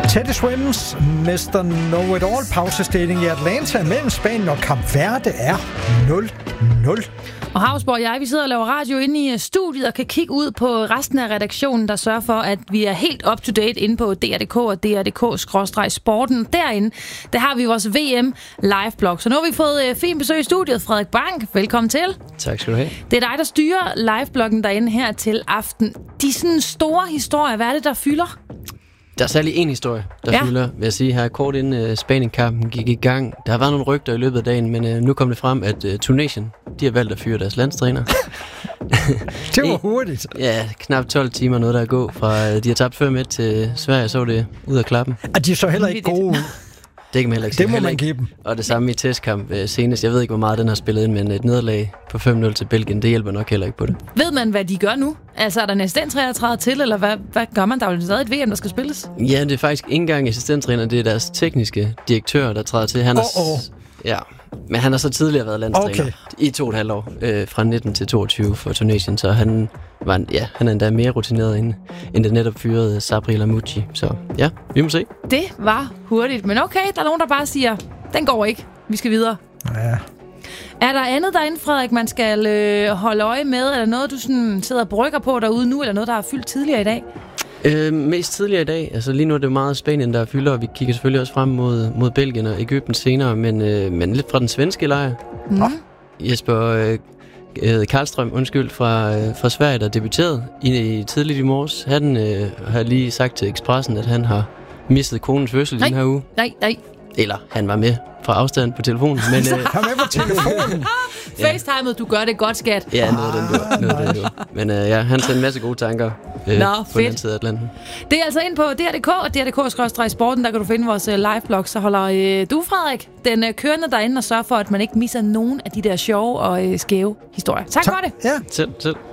Teddy Swims, Mr. Know-It-All, pausestilling i Atlanta mellem Spanien og Kap Verde er 0-0. Og Havsborg og jeg, vi sidder og laver radio inde i studiet og kan kigge ud på resten af redaktionen, der sørger for, at vi er helt up-to-date inde på DR.dk og DR.dk/sporten. Derinde, der har vi vores VM live-blog. Så nu har vi fået fint besøg i studiet. Frederik Bang, velkommen til. Tak skal du have. Det er dig, der styrer live-bloggen derinde her til aften. De sådan store historier, hvad er det, der fylder? Der er særlig en historie, der fylder, vil jeg sige, her kort inden Spanien-kampen gik i gang. Der har været nogle rygter i løbet af dagen, men nu kom det frem, at Tunesien, de har valgt at fyre deres landstræner. Det var hurtigt. Ja, knap 12 timer noget, der er gå fra, de har tabt 5-1 til Sverige, så det ud af klappen. Og de er så heller ikke gode. Det kan man heller ikke sige. Det må man give dem. Og det samme i testkamp senest. Jeg ved ikke, hvor meget den har spillet ind, men et nederlag på 5-0 til Belgien, det hjælper nok heller ikke på det. Ved man, hvad de gør nu? Altså, er der en assistenttræner, der træder til, eller hvad gør man? Der er jo stadig et VM, der skal spilles. Ja, det er faktisk ikke engang assistenttræner, det er deres tekniske direktør, der træder til. Han er ja, men han har så tidligere været landstræner i 2,5 år, fra 19 til 22 for Tunesien, så han er endda mere rutineret end det netop fyrede Sabri Lamouchi. Så ja, vi må se. Det var hurtigt, men okay, der er nogen, der bare siger, den går ikke, vi skal videre. Ja. Er der andet derinde, Frederik, man skal holde øje med, eller noget, du sådan sidder og brygger på derude nu, eller noget, der er fyldt tidligere i dag? Mest tidligere i dag. Altså lige nu er det meget Spanien, der fylder, og vi kigger selvfølgelig også frem mod Belgien og Egypten senere, men lidt fra den svenske lejr. Jesper Karlström, fra Sverige, der debuterede tidligt i morges. Han har lige sagt til Expressen, at han har mistet konens fødsel den her uge. Nej. Eller han var med fra afstand på telefonen. Men, Han med på telefonen. FaceTimet, du gør det godt, skat. Ja, noget af den. Men han sendte en masse gode tanker på den anden side af Atlanten. Det er altså ind på DR.dk og DR.dk/sporten, der kan du finde vores live-blog. Så holder du, Frederik, den kørende derinde og sørger for, at man ikke misser nogen af de der sjove og skæve historier. Tak for det. Ja, selv.